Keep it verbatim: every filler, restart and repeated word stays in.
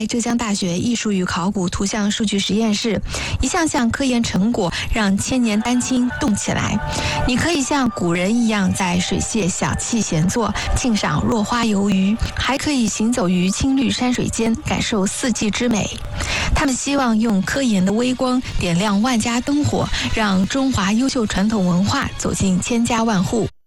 浙江大学艺术与考古图像数据实验室，一项项科研成果让千年丹青动起来。你可以像古人一样在水榭小憩闲坐，欣赏落花游鱼，还可以行走于青绿山水间，感受四季之美。他们希望用科研的微光点亮万家灯火，让中华优秀传统文化走进千家万户。